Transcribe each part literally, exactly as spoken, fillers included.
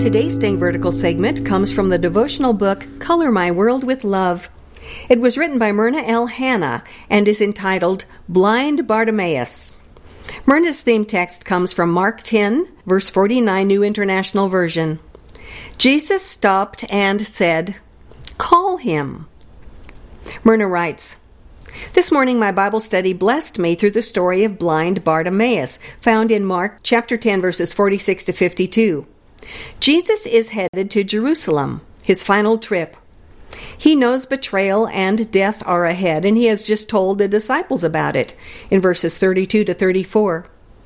Today's Staying Vertical segment comes from the devotional book, Color My World with Love. It was written by Myrna L. Hanna and is entitled Blind Bartimaeus. Myrna's theme text comes from Mark ten, verse forty-nine, New International Version. Jesus stopped and said, "Call him." Myrna writes, "This morning my Bible study blessed me through the story of blind Bartimaeus, found in Mark chapter ten, verses forty-six to fifty-two. Jesus is headed to Jerusalem, his final trip. He knows betrayal and death are ahead, and he has just told the disciples about it in verses thirty-two to thirty-four.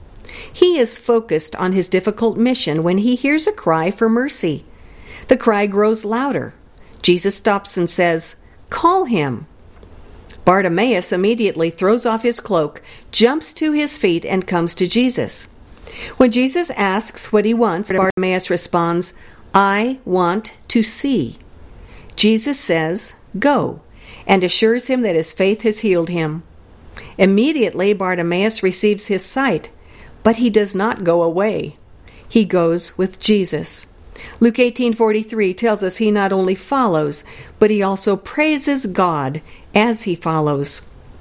He is focused on his difficult mission when he hears a cry for mercy. The cry grows louder. Jesus stops and says, "Call him." Bartimaeus immediately throws off his cloak, jumps to his feet, and comes to Jesus. When Jesus asks what he wants, Bartimaeus responds, "I want to see." Jesus says, "Go," and assures him that his faith has healed him. Immediately, Bartimaeus receives his sight, but he does not go away. He goes with Jesus. Luke eighteen forty-three tells us he not only follows, but he also praises God as he follows.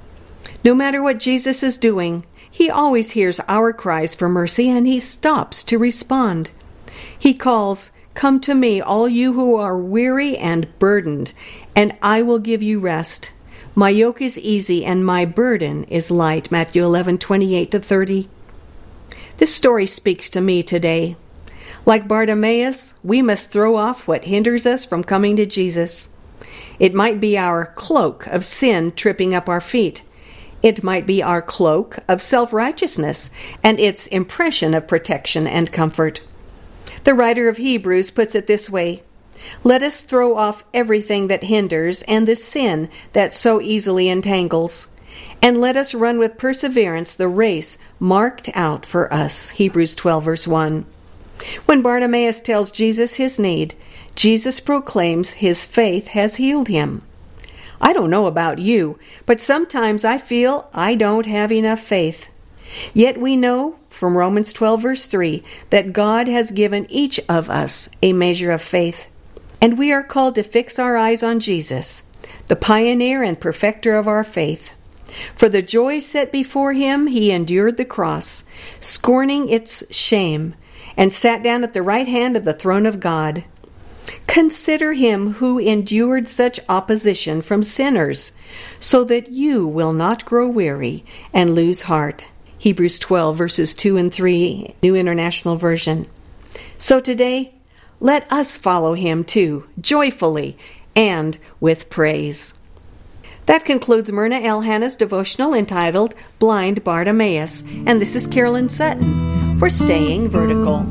No matter what Jesus is doing, he always hears our cries for mercy, and he stops to respond. He calls, "Come to me, all you who are weary and burdened, and I will give you rest. My yoke is easy and my burden is light." Matthew eleven twenty-eight to thirty. This story speaks to me today. Like Bartimaeus, we must throw off what hinders us from coming to Jesus. It might be our cloak of sin tripping up our feet. It might be our cloak of self-righteousness and its impression of protection and comfort. The writer of Hebrews puts it this way, "Let us throw off everything that hinders and the sin that so easily entangles, and let us run with perseverance the race marked out for us." Hebrews twelve, verse one. When Bartimaeus tells Jesus his need, Jesus proclaims his faith has healed him. I don't know about you, but sometimes I feel I don't have enough faith. Yet we know from Romans twelve, verse three, that God has given each of us a measure of faith, and we are called to fix our eyes on Jesus, the pioneer and perfecter of our faith. For the joy set before him, he endured the cross, scorning its shame, and sat down at the right hand of the throne of God. Consider him who endured such opposition from sinners, so that you will not grow weary and lose heart. Hebrews twelve, verses two and three, New International Version. So today, let us follow him too, joyfully and with praise. That concludes Myrna L. Hanna's devotional entitled Blind Bartimaeus, and this is Carolyn Sutton for Staying Vertical.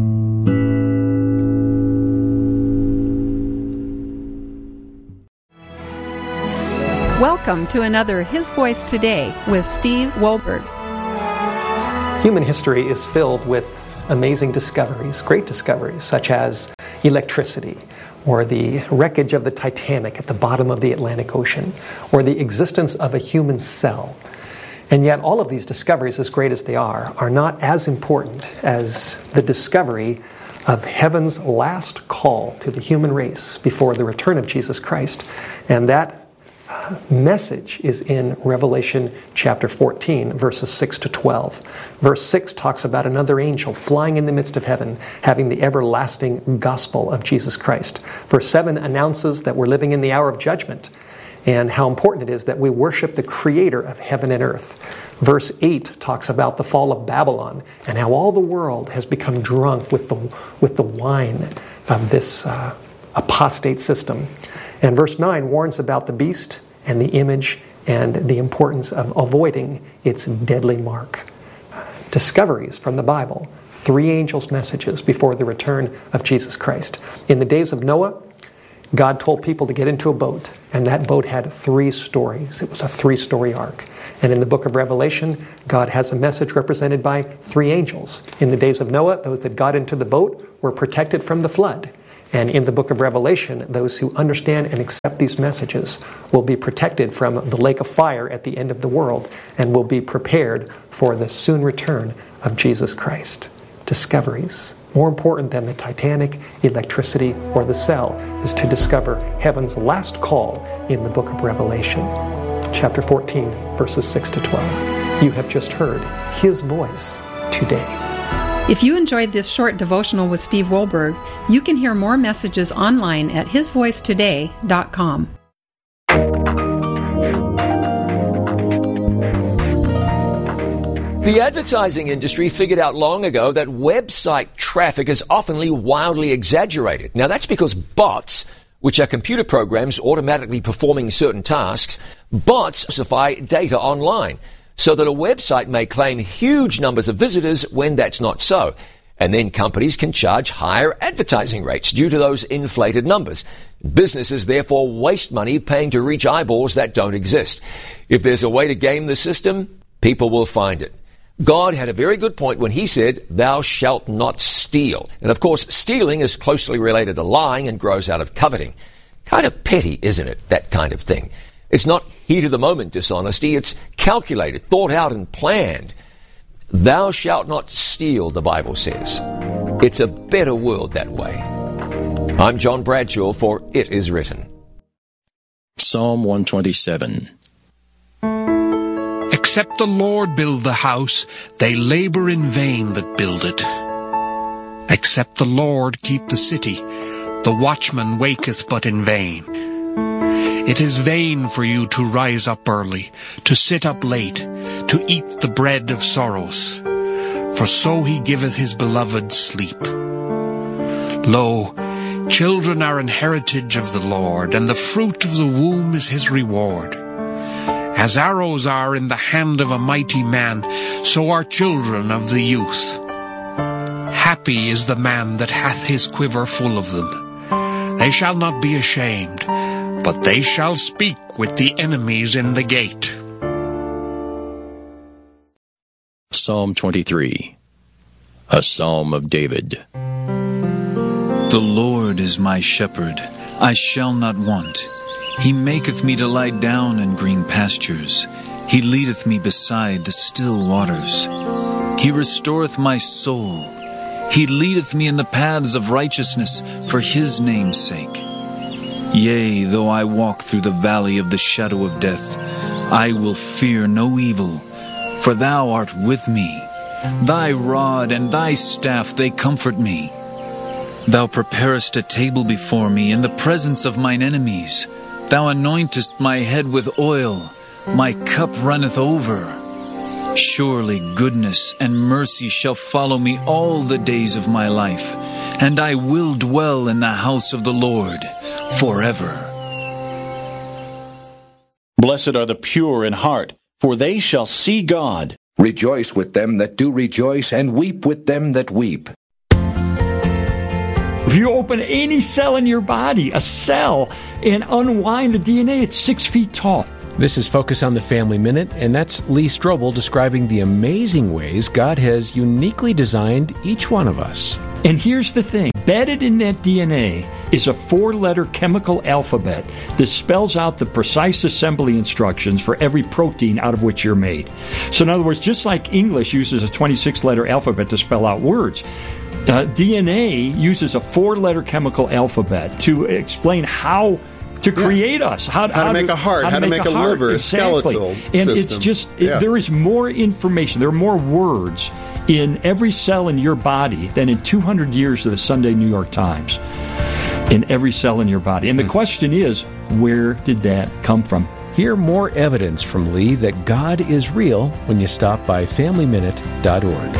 Welcome to another His Voice Today with Steve Wohlberg. Human history is filled with amazing discoveries, great discoveries, such as electricity, or the wreckage of the Titanic at the bottom of the Atlantic Ocean, or the existence of a human cell. And yet all of these discoveries, as great as they are, are not as important as the discovery of heaven's last call to the human race before the return of Jesus Christ. And that uh, message is in Revelation chapter fourteen, verses six to twelve. Verse six talks about another angel flying in the midst of heaven, having the everlasting gospel of Jesus Christ. Verse seven announces that we're living in the hour of judgment, and how important it is that we worship the Creator of heaven and earth. Verse eight talks about the fall of Babylon and how all the world has become drunk with the with the wine of this uh, apostate system. And verse nine warns about the beast and the image and the importance of avoiding its deadly mark. Uh, discoveries from the Bible, three angels' messages before the return of Jesus Christ. In the days of Noah, God told people to get into a boat, and that boat had three stories. It was a three-story ark. And in the book of Revelation, God has a message represented by three angels. In the days of Noah, those that got into the boat were protected from the flood. And in the book of Revelation, those who understand and accept these messages will be protected from the lake of fire at the end of the world and will be prepared for the soon return of Jesus Christ. Discoveries, More important than the Titanic, electricity, or the cell is to discover heaven's last call in the book of Revelation. Chapter fourteen, verses six to twelve. You have just heard His voice today. If you enjoyed this short devotional with Steve Wohlberg, you can hear more messages online at his voice today dot com. The advertising industry figured out long ago that website traffic is often wildly exaggerated. Now, that's because bots, which are computer programs automatically performing certain tasks, bots falsify data online, so that a website may claim huge numbers of visitors when that's not so. And then companies can charge higher advertising rates due to those inflated numbers. Businesses therefore waste money paying to reach eyeballs that don't exist. If there's a way to game the system, people will find it. God had a very good point when he said, "Thou shalt not steal." And of course, stealing is closely related to lying and grows out of coveting. Kind of petty, isn't it, that kind of thing? It's not heat-of-the-moment dishonesty. It's calculated, thought out, and planned. Thou shalt not steal, the Bible says. It's a better world that way. I'm John Bradshaw for It Is Written. Psalm one twenty-seven. Except the Lord build the house, they labor in vain that build it. Except the Lord keep the city, the watchman waketh but in vain. It is vain for you to rise up early, to sit up late, to eat the bread of sorrows. For so he giveth his beloved sleep. Lo, children are an heritage of the Lord, and the fruit of the womb is his reward. As arrows are in the hand of a mighty man, so are children of the youth. Happy is the man that hath his quiver full of them. They shall not be ashamed, but they shall speak with the enemies in the gate. Psalm twenty-three, a psalm of David. The Lord is my shepherd, I shall not want. He maketh me to lie down in green pastures. He leadeth me beside the still waters. He restoreth my soul. He leadeth me in the paths of righteousness for his name's sake. Yea, though I walk through the valley of the shadow of death, I will fear no evil, for thou art with me. Thy rod and thy staff, they comfort me. Thou preparest a table before me in the presence of mine enemies. Thou anointest my head with oil, my cup runneth over. Surely goodness and mercy shall follow me all the days of my life, and I will dwell in the house of the Lord forever. Blessed are the pure in heart, for they shall see God. Rejoice with them that do rejoice, and weep with them that weep. If you open any cell in your body, a cell, and unwind the D N A, it's six feet tall. This is Focus on the Family Minute, and that's Lee Strobel describing the amazing ways God has uniquely designed each one of us. And here's the thing. Embedded in that D N A is a four-letter chemical alphabet that spells out the precise assembly instructions for every protein out of which you're made. So in other words, just like English uses a twenty-six letter alphabet to spell out words, uh, D N A uses a four-letter chemical alphabet to explain how to create yeah. us. How, how, how to make to, a heart, how, how to make, make a, a liver, exactly. skeletal and system. It's just, yeah. it, there is more information, there are more words in every cell in your body than in two hundred years of the Sunday New York Times. In every cell in your body. And the question is, where did that come from? Hear more evidence from Lee that God is real when you stop by family minute dot org.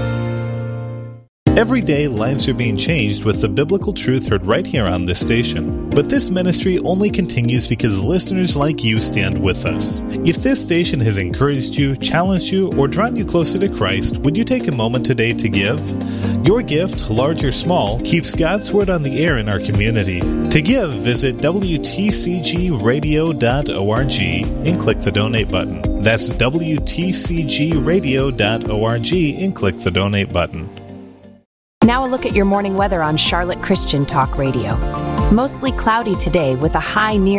Every day, lives are being changed with the biblical truth heard right here on this station. But this ministry only continues because listeners like you stand with us. If this station has encouraged you, challenged you, or drawn you closer to Christ, would you take a moment today to give? Your gift, large or small, keeps God's Word on the air in our community. To give, visit W T C G radio dot org and click the donate button. That's W T C G radio dot org and click the donate button. Now a look at your morning weather on Charlotte Christian Talk Radio. Mostly cloudy today with a high near